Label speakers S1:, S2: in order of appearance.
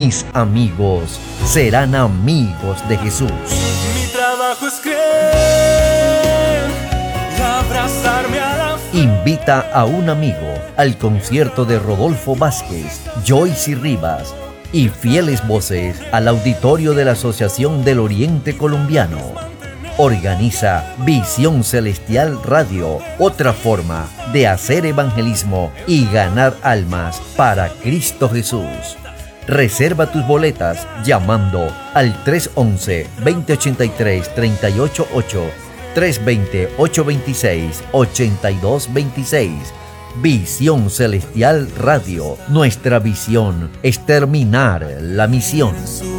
S1: Mis amigos serán amigos de Jesús.
S2: Mi trabajo es creer y abrazarme a la fe.
S1: Invita a un amigo al concierto de Rodolfo Vázquez, Joyce Rivas y fieles voces al auditorio de la Asociación del Oriente Colombiano. Organiza Visión Celestial Radio, otra forma de hacer evangelismo y ganar almas para Cristo Jesús. Reserva tus boletas llamando al 311-2083-388, 320-826-8226. Visión Celestial Radio. Nuestra visión es terminar la misión.